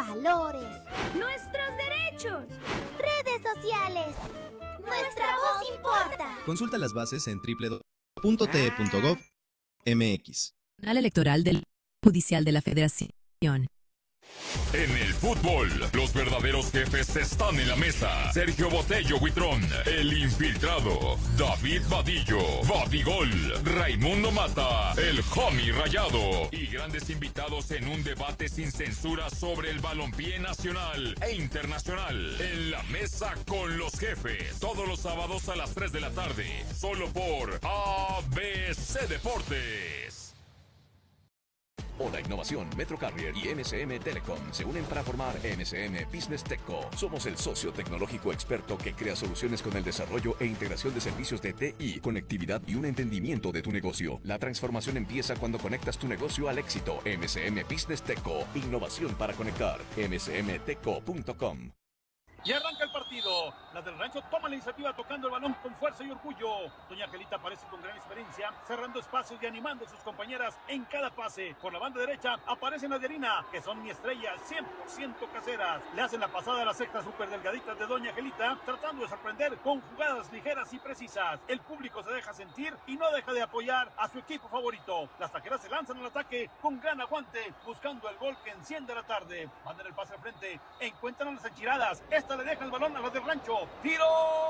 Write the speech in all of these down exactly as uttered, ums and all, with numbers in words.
valores, nuestros derechos, redes sociales. Nuestra voz importa. Consulta las bases en doble u doble u doble u punto t e punto gov punto m x. Tribunal Electoral del Judicial de la Federación. En el fútbol, los verdaderos jefes están en la mesa. Sergio Botello Huitrón, el infiltrado. David Vadillo, Vadigol. Raimundo Mata, el homie rayado. Y grandes invitados en un debate sin censura sobre el balompié nacional e internacional. En la mesa con los jefes. Todos los sábados a las tres de la tarde. Solo por A B C Deportes. Hola Innovación, Metro Carrier y M C M Telecom se unen para formar M C M Business TechCo. Somos el socio tecnológico experto que crea soluciones con el desarrollo e integración de servicios de T I, conectividad y un entendimiento de tu negocio. La transformación empieza cuando conectas tu negocio al éxito. M C M Business TechCo, innovación para conectar. m c m teco punto com. Y arranca el partido. La del Rancho toma la iniciativa tocando el balón con fuerza y orgullo. Doña Angelita aparece con gran experiencia, cerrando espacios y animando a sus compañeras en cada pase. Por la banda derecha aparecen las de Harina, que son mi estrella, cien por ciento caseras. Le hacen la pasada a las sextas súper delgaditas de Doña Angelita, tratando de sorprender con jugadas ligeras y precisas. El público se deja sentir y no deja de apoyar a su equipo favorito. Las taqueras se lanzan al ataque con gran aguante, buscando el gol que enciende la tarde. Mandan el pase al frente, encuentran a las enchiladas. Esta le deja el balón a las del Rancho. ¡Tiro!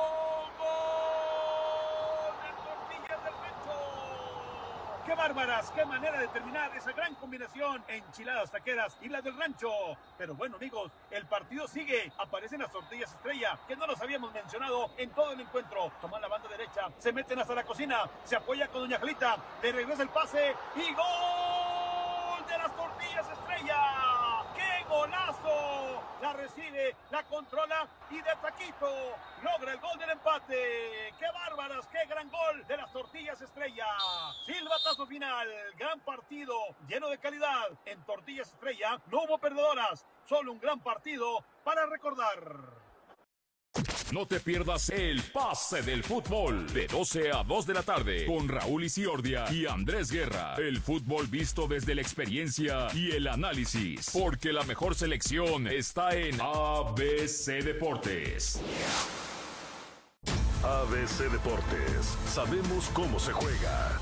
¡Gol! ¡De Tortillas del Rancho! ¡Qué bárbaras! ¡Qué manera de terminar esa gran combinación! Enchiladas taqueras y las del Rancho. Pero bueno, amigos, el partido sigue. Aparecen las Tortillas Estrella, que no los habíamos mencionado en todo el encuentro. Toman la banda derecha, se meten hasta la cocina, se apoya con Doña Angelita, le regresa el pase y ¡gol de las Tortillas Estrella! ¡Qué golazo! La recibe, la controla y de taquito logra el gol del empate. ¡Qué bárbaras! ¡Qué gran gol de las Tortillas Estrella! Silbatazo final, gran partido, lleno de calidad. En Tortillas Estrella no hubo perdedoras, solo un gran partido para recordar. No te pierdas el pase del fútbol de doce a dos de la tarde con Raúl Isiordia y Andrés Guerra. El fútbol visto desde la experiencia y el análisis, porque la mejor selección está en A B C Deportes. A B C Deportes, sabemos cómo se juega.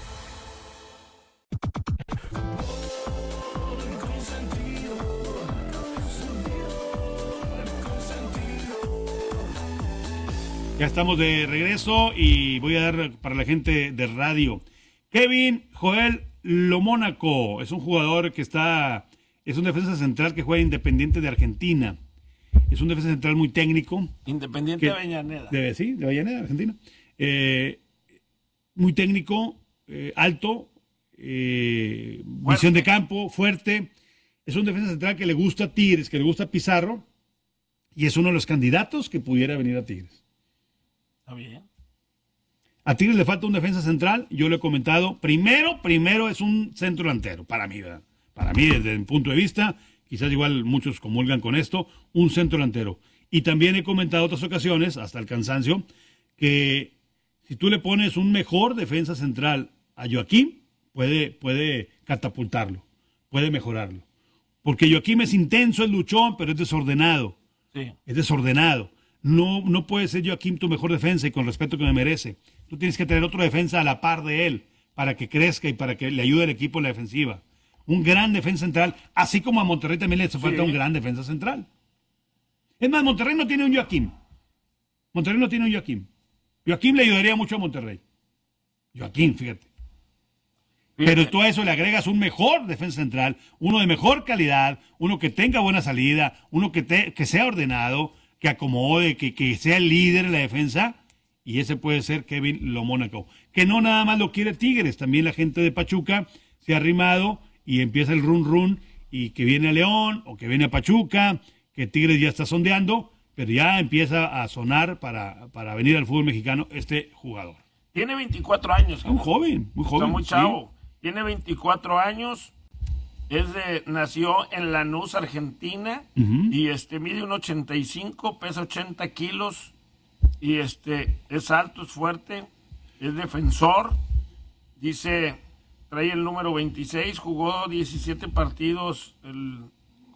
Ya estamos de regreso y voy a dar para la gente de radio. Kevin Joel Lomónaco es un jugador que está, es un defensa central que juega Independiente de Argentina. Es un defensa central muy técnico. Independiente que, de Avellaneda. De, sí, de Avellaneda, Argentina. Eh, muy técnico, eh, alto, eh, visión de campo, fuerte. Es un defensa central que le gusta a Tigres, que le gusta a Pizarro, y es uno de los candidatos que pudiera venir a Tigres. Está bien. A Tigres le falta un defensa central, yo lo he comentado. Primero, primero es un centro delantero, para mí, ¿verdad? Para mí, desde mi punto de vista, quizás igual muchos comulgan con esto, un centro delantero. Y también he comentado otras ocasiones, hasta el cansancio, que si tú le pones un mejor defensa central a Joaquín, puede, puede catapultarlo, puede mejorarlo. Porque Joaquín es intenso, es luchón, pero es desordenado. Sí. Es desordenado. No, no puede ser Joaquín tu mejor defensa y con respeto que me merece. Tú tienes que tener otro defensa a la par de él para que crezca y para que le ayude al equipo en la defensiva. Un gran defensa central, así como a Monterrey también le hace falta sí. un gran defensa central. Es más, Monterrey no tiene un Joaquín. Monterrey no tiene un Joaquín. Joaquín le ayudaría mucho a Monterrey. Joaquín, fíjate. fíjate. Pero tú a eso le agregas un mejor defensa central, uno de mejor calidad, uno que tenga buena salida, uno que, te, que sea ordenado, que acomode, que, que sea el líder en la defensa, y ese puede ser Kevin Lomónaco. Que no nada más lo quiere Tigres, también la gente de Pachuca se ha arrimado y empieza el run run, y que viene a León, o que viene a Pachuca, que Tigres ya está sondeando, pero ya empieza a sonar para, para venir al fútbol mexicano este jugador. Tiene veinticuatro años. Un joven, muy joven. Está muy chavo. Sí. Tiene veinticuatro años. Es de, nació en Lanús, Argentina, uh-huh. y este mide un ochenta y cinco, pesa ochenta kilos, y este es alto, es fuerte, es defensor, dice, trae el número veintiséis, jugó diecisiete partidos el,